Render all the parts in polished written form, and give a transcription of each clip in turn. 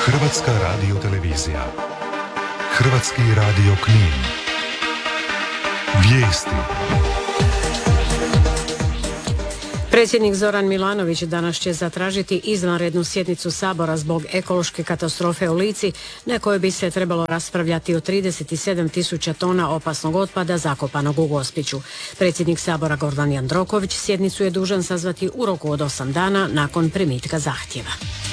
Hrvatska radiotelevizija. Hrvatski radio Knin. Vijesti. Predsjednik Zoran Milanović danas će zatražiti izvanrednu sjednicu Sabora zbog ekološke katastrofe u Lici, na kojoj bi se trebalo raspravljati o 37.000 tona opasnog otpada zakopanog u Gospiću. Predsjednik Sabora Gordan Jandroković sjednicu je dužan sazvati u roku od 8 dana nakon primitka zahtjeva.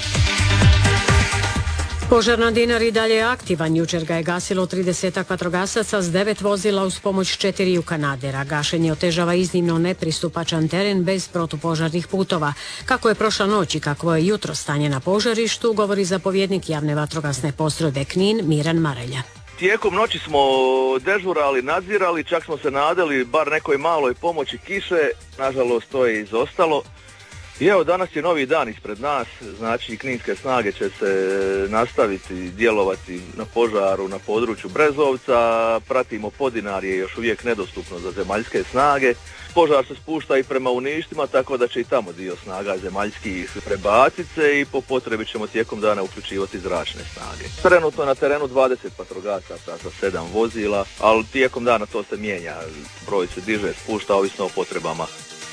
Požar na Dinari dalje je aktivan. Jučer ga je gasilo 30 vatrogasaca s 9 vozila uz pomoć 4 kanadera. Gašenje otežava iznimno nepristupačan teren bez protupožarnih putova. Kako je prošla noć i kakvo je jutro stanje na požarištu, govori zapovjednik javne vatrogasne postrojbe Knin Miran Marelja. Tijekom noći smo dežurali, nadzirali, čak smo se nadali bar nekoj maloj pomoći kiše, nažalost to je izostalo. I evo, danas je novi dan ispred nas, znači kninske snage će se nastaviti djelovati na požaru na području Brezovca, pratimo Podinarje, još uvijek nedostupno za zemaljske snage. Požar se spušta i prema Uništima, tako da će i tamo dio snaga zemaljskih prebaciti se i po potrebi ćemo tijekom dana uključivati zračne snage. Trenutno na terenu 20 vatrogasaca sa 7 vozila, ali tijekom dana to se mijenja, broj se diže, spušta ovisno o potrebama.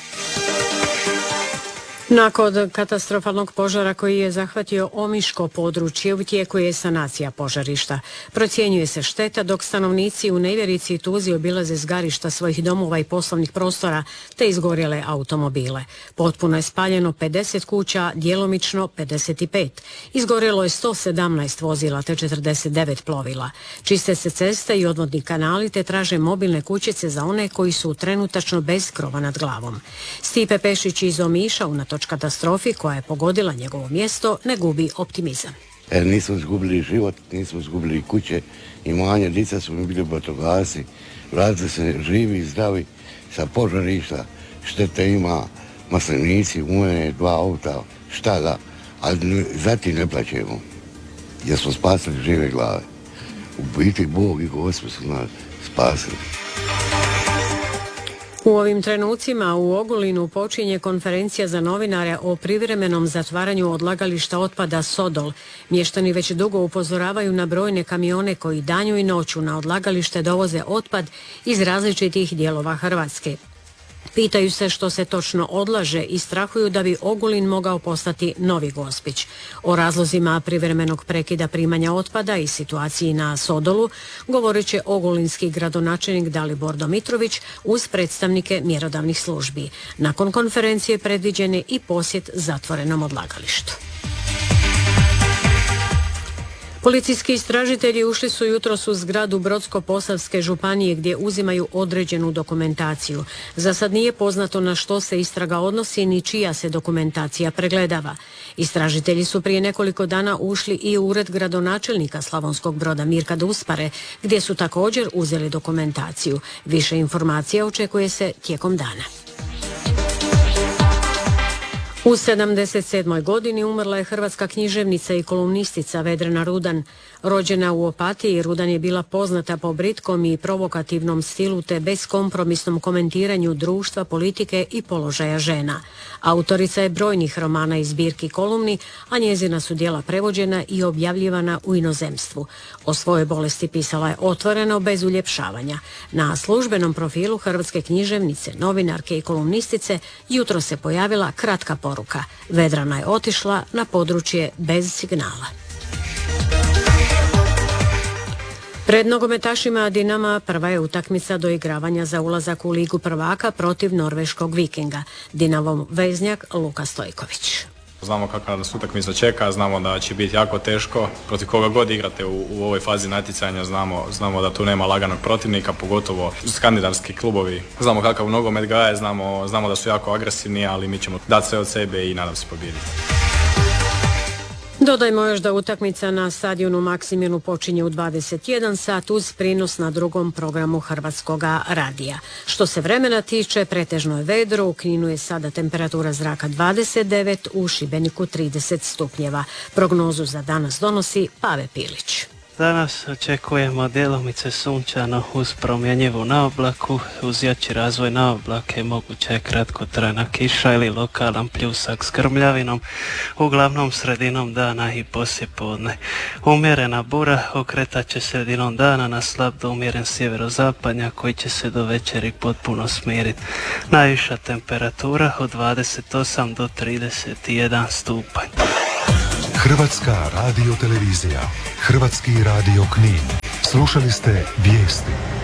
Nakon katastrofalnog požara koji je zahvatio Omiško područje, u tijeku je sanacija požarišta. Procjenjuje se šteta dok stanovnici u nevjerici i tuzi obilaze zgarišta svojih domova i poslovnih prostora te izgorjele automobile. Potpuno je spaljeno 50 kuća, djelomično 55. Izgorjelo je 117 vozila te 49 plovila. Čiste se ceste i odvodni kanali te traže mobilne kućice za one koji su trenutačno bez krova nad glavom. Stipe Pešić iz Omiša unatoč katastrofi koja je pogodila njegovo mjesto ne gubi optimizam. Nismo izgubili život, nismo izgubili kuće, imanje, djeca su mi bili vatrogasci, vratili se živi i zdravi sa požarišta, štete ima maslinici, moje 2 auta, šta da, ali zatim ne plaćemo, jer smo spasili žive glave. U biti Bog i Gospod su nas spasili. U ovim trenucima u Ogulinu počinje konferencija za novinare o privremenom zatvaranju odlagališta otpada Sodol. Mještani već dugo upozoravaju na brojne kamione koji danju i noću na odlagalište dovoze otpad iz različitih dijelova Hrvatske. Pitaju se što se točno odlaže i strahuju da bi Ogulin mogao postati novi Gospić. O razlozima privremenog prekida primanja otpada i situaciji na Sodolu govorit će ogulinski gradonačelnik Dalibor Domitrović uz predstavnike mjerodavnih službi. Nakon konferencije predviđen je i posjet zatvorenom odlagalištu. Policijski istražitelji ušli su jutros u zgradu Brodsko-posavske županije gdje uzimaju određenu dokumentaciju. Za sad nije poznato na što se istraga odnosi ni čija se dokumentacija pregledava. Istražitelji su prije nekoliko dana ušli i u ured gradonačelnika Slavonskog Broda Mirka Duspare gdje su također uzeli dokumentaciju. Više informacija očekuje se tijekom dana. U 77. godini umrla je hrvatska književnica i kolumnistica Vedrana Rudan. Rođena u Opatiji, Rudan je bila poznata po britkom i provokativnom stilu te beskompromisnom komentiranju društva, politike i položaja žena. Autorica je brojnih romana i zbirki kolumni, a njezina su djela prevođena i objavljivana u inozemstvu. O svojoj bolesti pisala je otvoreno, bez uljepšavanja. Na službenom profilu hrvatske književnice, novinarke i kolumnistice jutro se pojavila kratka poruka. Vedrana je otišla na područje bez signala. Pred nogometašima Dinama prva je utakmica doigravanja za ulazak u Ligu prvaka protiv norveškog Vikinga. Dinamov veznjak Luka Stojković. Znamo kakva nas utakmica čeka, znamo da će biti jako teško. Protiv koga god igrate u ovoj fazi natjecanja znamo da tu nema laganog protivnika, pogotovo skandinavski klubovi. Znamo kakav nogomet gaje, znamo da su jako agresivni, ali mi ćemo dati sve od sebe i nadam se pobijediti. Dodajmo još da utakmica na stadionu Maksiminu počinje u 21 sat uz prinos na drugom programu Hrvatskoga radija. Što se vremena tiče, pretežno je vedro, u Kninu je sada temperatura zraka 29, u Šibeniku 30 stupnjeva. Prognozu za danas donosi Pave Pilić. Danas očekujemo djelomice sunčano uz promjenjivu na oblaku, uz jači razvoj na oblake moguća je kratkotrajna kiša ili lokalan pljusak s grmljavinom, uglavnom sredinom dana i poslijepodne. Umjerena bura okretat će sredinom dana na slab do umjeren sjeverozapadnjak koji će se do večeri potpuno smiriti. Najviša temperatura od 28 do 31 stupanj. Hrvatska radiotelevizija, Hrvatski radio Knin. Slušali ste vijesti.